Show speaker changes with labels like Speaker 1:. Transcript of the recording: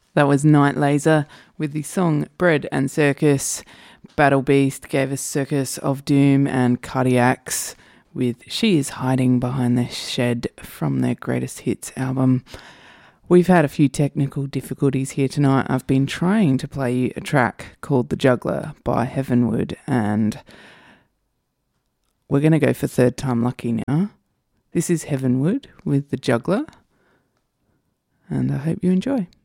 Speaker 1: That was Night Laser with the song Bread and Circus. Battle Beast gave us Circus of Doom, and Cardiacs with She Is Hiding Behind the Shed from their Greatest Hits album. We've had a few technical difficulties here tonight. I've been trying to play you a track called The Juggler by Heavenwood, and we're going to go for third time lucky now. This is Heavenwood with The Juggler, and I hope you enjoy.